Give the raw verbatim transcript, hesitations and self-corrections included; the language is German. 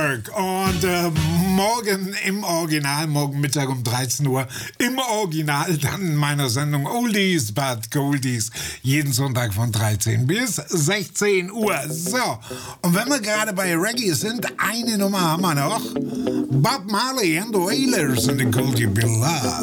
zurück und äh, morgen im Original, morgen Mittag um dreizehn Uhr im Original, dann in meiner Sendung Oldies but Goldies, jeden Sonntag von dreizehn bis sechzehn Uhr. So, und wenn wir gerade bei Reggae sind, eine Nummer haben wir noch. Bob Marley and the Wailers and the Gold You Belove.